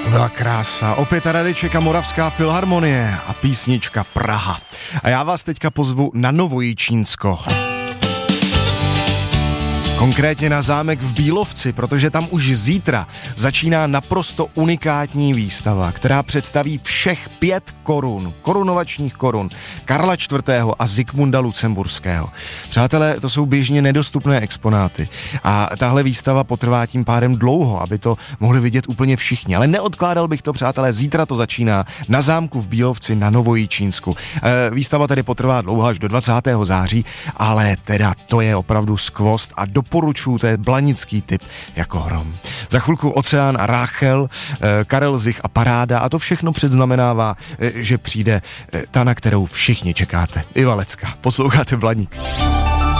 Byla krása. Opět Radeček a Moravská filharmonie a písnička Praha. A já vás teďka pozvu na Novojičínsko. Konkrétně na zámek v Bílovci, protože tam už zítra začíná naprosto unikátní výstava, která představí všech 5 korunovačních korun Karla IV. A Zikmunda Lucemburského. Přátelé, to jsou běžně nedostupné exponáty a tahle výstava potrvá tím pádem dlouho, aby to mohli vidět úplně všichni. Ale neodkládal bych to, přátelé, zítra to začíná na zámku v Bílovci na Novojičínsku. Výstava tedy potrvá dlouho až do 20. září, ale teda to je opravdu skvost a doporučuji, to je blanický typ jako hrom. Za chvilku Oceán a Ráchel, Karel Zich a Paráda a to všechno předznamenává, že přijde ta, na kterou všichni čekáte. Iva Lecka. Posloucháte Blaník.